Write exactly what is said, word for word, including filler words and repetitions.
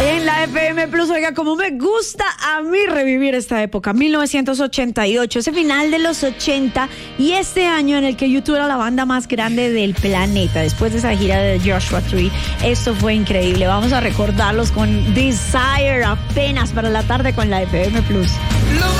En la F M Plus, oiga, como me gusta a mí revivir esta época, mil novecientos ochenta y ocho, ese final de los ochenta y este año en el que YouTube era la banda más grande del planeta. Después de esa gira de Joshua Tree, esto fue increíble. Vamos a recordarlos con Desire apenas para la tarde con la F M Plus.